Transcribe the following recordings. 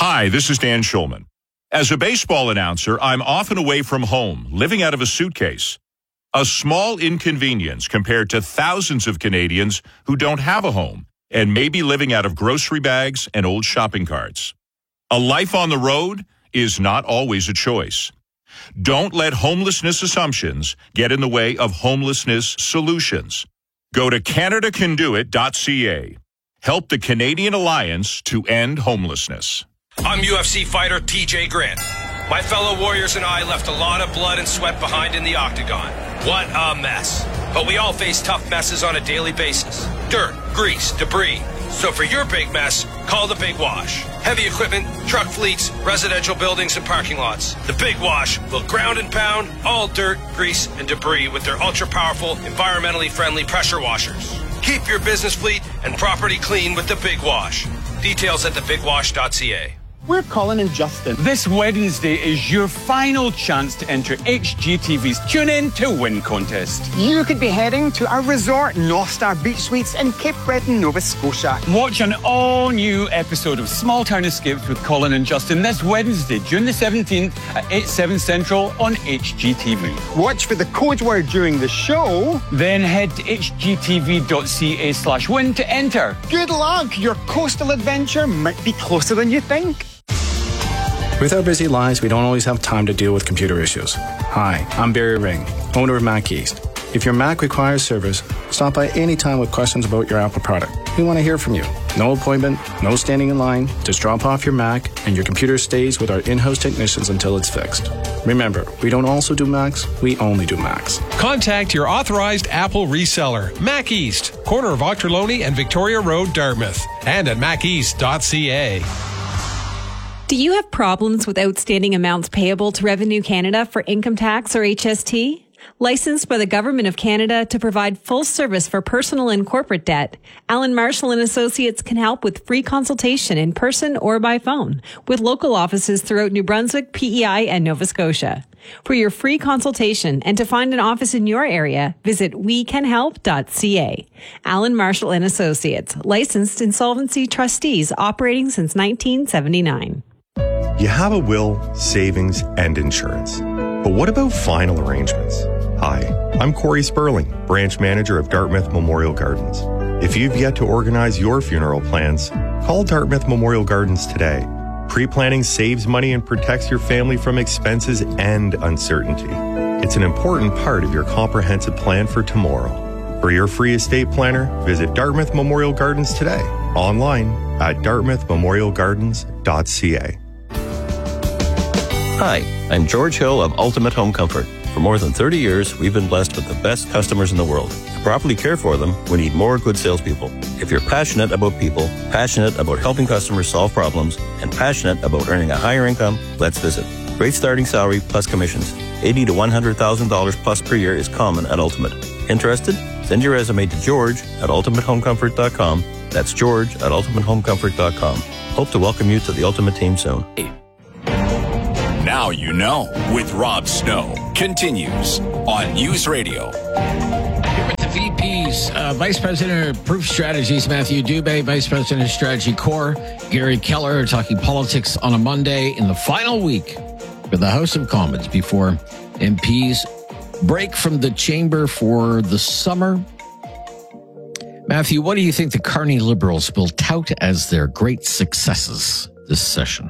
Hi, this is Dan Schulman. As a baseball announcer, I'm often away from home, living out of a suitcase. A small inconvenience compared to thousands of Canadians who don't have a home and may be living out of grocery bags and old shopping carts. A life on the road is not always a choice. Don't let homelessness assumptions get in the way of homelessness solutions. Go to CanadaCanDoIt.ca. Help the Canadian Alliance to End Homelessness. I'm UFC fighter TJ Grant. My fellow warriors and I left a lot of blood and sweat behind in the octagon. What a mess. But we all face tough messes on a daily basis. Dirt, grease, debris. So for your big mess, call the Big Wash. Heavy equipment, truck fleets, residential buildings, and parking lots. The Big Wash will ground and pound all dirt, grease, and debris with their ultra-powerful, environmentally friendly pressure washers. Keep your business fleet and property clean with the Big Wash. Details at thebigwash.ca. We're Colin and Justin. This Wednesday is your final chance to enter HGTV's Tune In to Win contest. You could be heading to our resort, North Star Beach Suites in Cape Breton, Nova Scotia. Watch an all-new episode of Small Town Escapes with Colin and Justin this Wednesday, June the 17th at 8, 7 Central on HGTV. Watch for the code word during the show. Then head to hgtv.ca/win to enter. Good luck! Your coastal adventure might be closer than you think. With our busy lives, we don't always have time to deal with computer issues. Hi, I'm Barry Ring, owner of Mac East. If your Mac requires service, stop by anytime with questions about your Apple product. We want to hear from you. No appointment, no standing in line. Just drop off your Mac and your computer stays with our in-house technicians until it's fixed. Remember, we don't also do Macs, we only do Macs. Contact your authorized Apple reseller, Mac East, corner of Ochterlony and Victoria Road, Dartmouth, and at maceast.ca. Do you have problems with outstanding amounts payable to Revenue Canada for income tax or HST? Licensed by the Government of Canada to provide full service for personal and corporate debt, Alan Marshall and Associates can help with free consultation in person or by phone with local offices throughout New Brunswick, PEI, and Nova Scotia. For your free consultation and to find an office in your area, visit wecanhelp.ca. Alan Marshall and Associates, licensed insolvency trustees operating since 1979. You have a will, savings, and insurance. But what about final arrangements? Hi, I'm Corey Sperling, branch manager of Dartmouth Memorial Gardens. If you've yet to organize your funeral plans, call Dartmouth Memorial Gardens today. Pre-planning saves money and protects your family from expenses and uncertainty. It's an important part of your comprehensive plan for tomorrow. For your free estate planner, visit Dartmouth Memorial Gardens today, online at dartmouthmemorialgardens.ca. Hi, I'm George Hill of Ultimate Home Comfort. For more than 30 years, we've been blessed with the best customers in the world. To properly care for them, we need more good salespeople. If you're passionate about people, passionate about helping customers solve problems, and passionate about earning a higher income, let's visit. Great starting salary plus commissions. $80,000 to $100,000 plus per year is common at Ultimate. Interested? Send your resume to George at ultimatehomecomfort.com. That's George at ultimatehomecomfort.com. Hope to welcome you to the Ultimate team soon. Now you know with Rob Snow continues on News Radio. Here with the VPs, Vice President of Proof Strategies, Matthew Dubé, Vice President of Strategy Core, Gary Keller, talking politics on a Monday in the final week for the House of Commons before MPs break from the chamber for the summer. Matthew, what do you think the Carney Liberals will tout as their great successes this session?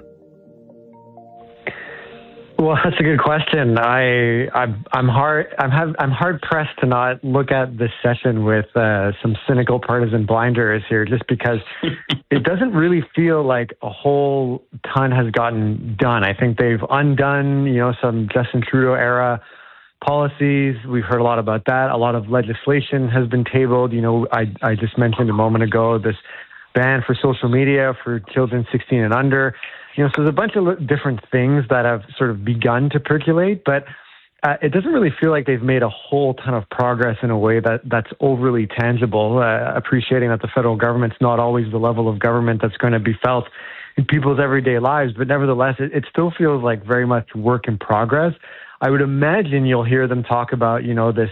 Well, that's a good question. I'm hard pressed to not look at this session with some cynical partisan blinders here, just because it doesn't really feel like a whole ton has gotten done. I think they've undone, some Justin Trudeau era policies. We've heard a lot about that. A lot of legislation has been tabled. I just mentioned a moment ago this ban for social media for children 16 and under. So there's a bunch of different things that have sort of begun to percolate, but it doesn't really feel like they've made a whole ton of progress in a way that's overly tangible, appreciating that the federal government's not always the level of government that's going to be felt in people's everyday lives, but nevertheless, it still feels like very much work in progress. I would imagine you'll hear them talk about,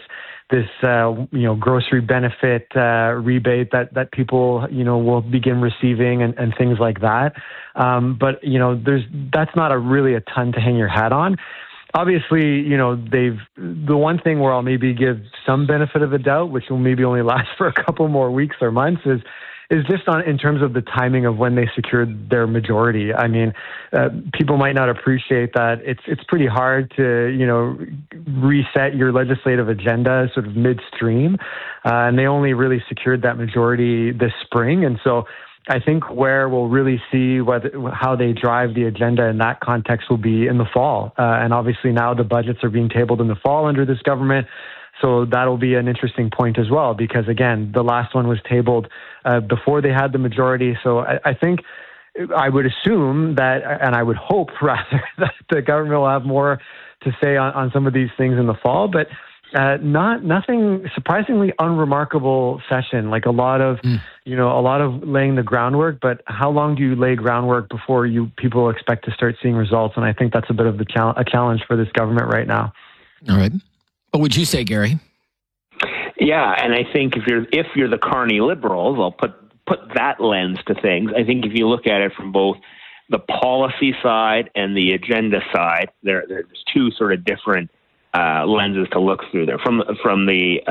grocery benefit rebate that people will begin receiving and things like that. But that's not really a ton to hang your hat on. Obviously, the one thing where I'll maybe give some benefit of the doubt, which will maybe only last for a couple more weeks or months, is just in terms of the timing of when they secured their majority. I mean, people might not appreciate that it's pretty hard to reset your legislative agenda sort of midstream, and they only really secured that majority this spring, and so I think where we'll really see how they drive the agenda in that context will be in the fall. And obviously now the budgets are being tabled in the fall under this government. So that'll be an interesting point as well, because again, the last one was tabled before they had the majority. So I think I would assume that, and I would hope rather, that the government will have more to say on some of these things in the fall. But nothing surprisingly unremarkable session, like a lot of laying the groundwork, but how long do you lay groundwork before people expect to start seeing results? And I think that's a bit of a challenge for this government right now. All right. What would you say, Gary? Yeah, and I think if you're the Carney Liberals, I'll put that lens to things. I think if you look at it from both the policy side and the agenda side, there's two sort of different lenses to look through there. From the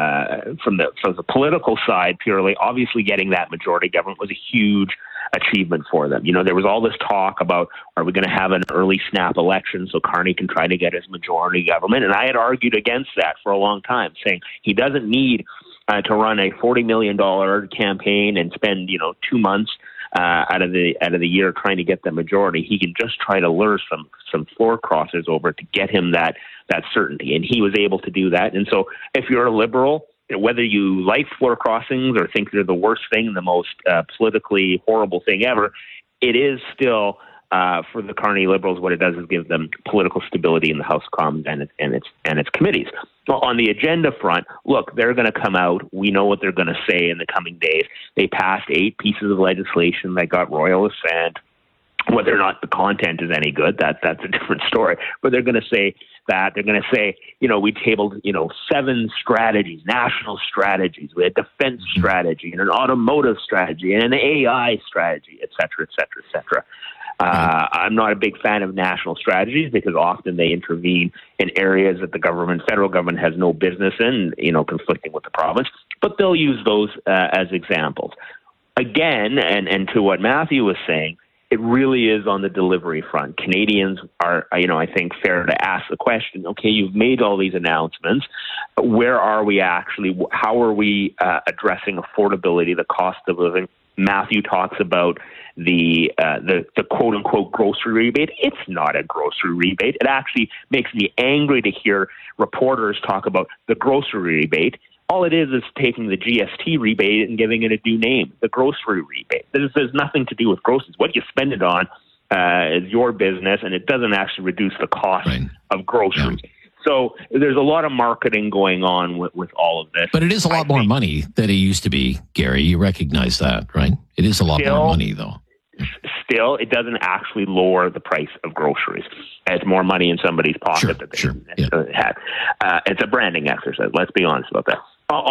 political side, purely, obviously getting that majority government was a huge achievement for them. There was all this talk about, are we going to have an early snap election so Carney can try to get his majority government? And I had argued against that for a long time, saying he doesn't need to run a $40 million campaign and spend 2 months out of the year trying to get the majority. He can just try to lure some floor crossers over to get him that certainty, and he was able to do that. And so if you're a Liberal, whether you like floor crossings or think they're the worst thing, the most politically horrible thing ever, it is still for the Carney Liberals, what it does is give them political stability in the House of Commons and its committees. Well, on the agenda front, look, they're going to come out. We know what they're going to say in the coming days. They passed 8 pieces of legislation that got royal assent. Whether or not the content is any good, that's a different story. But they're going to say that. They're going to say, we tabled, 7 strategies, national strategies. We had defense strategy and an automotive strategy and an AI strategy, et cetera, et cetera, et cetera. I'm not a big fan of national strategies because often they intervene in areas that the federal government has no business in, conflicting with the province. But they'll use those as examples. Again, and to what Matthew was saying, it really is on the delivery front. Canadians are, I think, fair to ask the question, okay, you've made all these announcements. Where are we actually? How are we addressing affordability, the cost of living? Matthew talks about the quote-unquote grocery rebate. It's not a grocery rebate. It actually makes me angry to hear reporters talk about the grocery rebate. All it is taking the GST rebate and giving it a new name, the grocery rebate. This has nothing to do with groceries. What you spend it on is your business, and it doesn't actually reduce the cost of groceries. Yeah. So there's a lot of marketing going on with all of this. But it is a lot more money than it used to be, Gary. You recognize that, right? It is a lot more money, though. Still, it doesn't actually lower the price of groceries. It's more money in somebody's pocket that they have. It's a branding exercise. Let's be honest about that.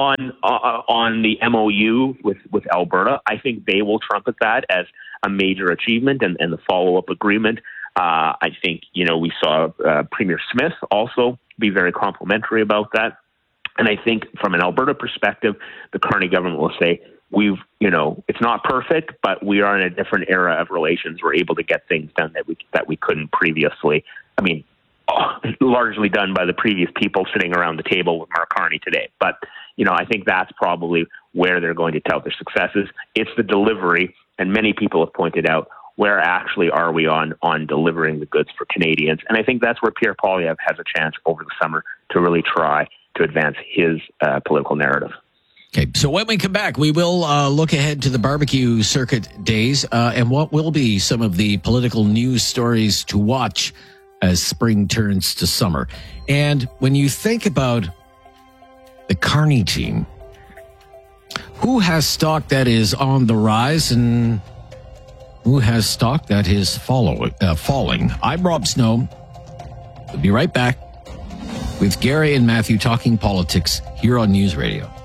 On the MOU with Alberta, I think they will trumpet that as a major achievement and the follow-up agreement. I think, we saw Premier Smith also be very complimentary about that. And I think from an Alberta perspective, the Carney government will say, it's not perfect, but we are in a different era of relations. We're able to get things done that we couldn't previously. I mean, largely done by the previous people sitting around the table with Mark Carney today. But, I think that's probably where they're going to tout their successes. It's the delivery, and many people have pointed out, where actually are we on delivering the goods for Canadians? And I think that's where Pierre Poilievre has a chance over the summer to really try to advance his political narrative. Okay, so when we come back, we will look ahead to the barbecue circuit days and what will be some of the political news stories to watch as spring turns to summer. And when you think about the Carney team, who has stock that is on the rise and who has stock that is falling? I'm Rob Snow. We'll be right back with Gary and Matthew talking politics here on News Radio.